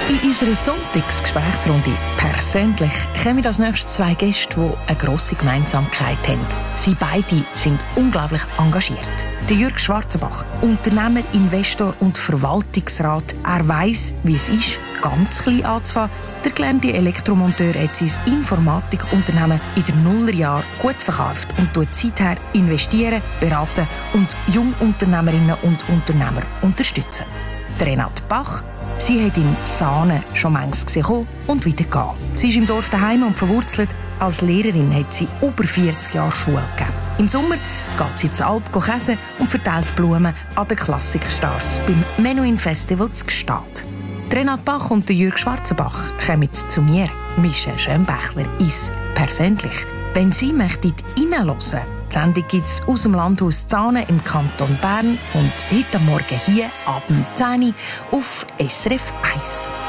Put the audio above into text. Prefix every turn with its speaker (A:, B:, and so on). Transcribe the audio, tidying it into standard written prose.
A: In unserer Sonntagsgesprächsrunde persönlich kommen als nächstes zwei Gäste, die eine grosse Gemeinsamkeit haben. Sie beide sind unglaublich engagiert. Der Jürg Schwarzenbach, Unternehmer, Investor und Verwaltungsrat. Er weiss, wie es ist, ganz klein anzufangen. Der gelernte Elektromonteur hat sein Informatikunternehmen in den Nullerjahren gut verkauft und tut seither investieren, beraten und Jungunternehmerinnen und Unternehmer unterstützen. Renate Bach, sie hat in Sahne schon manches gesehen und wieder gehen. Sie ist im Dorf daheim und verwurzelt. Als Lehrerin hat sie über 40 Jahre Schule gegeben. Im Sommer geht sie ins Alp käsen und verteilt Blumen an den Klassikstars beim Menuhin Festival zu Gstaad. Renate Bach und Jürg Schwarzenbach kommen zu mir, Michelle Schönbächler, ins Persönlich. Wenn Sie möchten reinhören, die Sendung gibt es aus dem Landhaus Zahne im Kanton Bern und heute Morgen hier ab 10 Uhr auf SRF 1.